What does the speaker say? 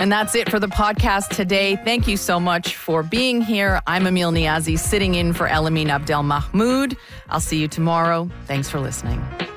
And that's it for the podcast today. Thank you so much for being here. I'm Emil Niazi, sitting in for Elamin Abdel Mahmoud. I'll see you tomorrow. Thanks for listening.